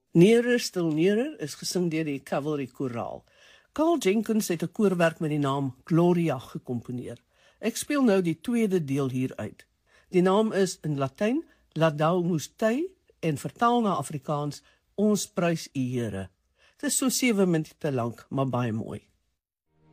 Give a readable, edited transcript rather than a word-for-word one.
Nearer, Still Nearer is gesing deur die Cavalry Koraal. Carl Jenkins het 'n koorwerk met die naam Gloria gekomponeer. Ek speel nou die tweede deel hieruit. Die naam is in Latyn Laudamus Dei en vertaal na Afrikaans Ons prys U Here. Dit is so 7 minute lank, maar baie mooi.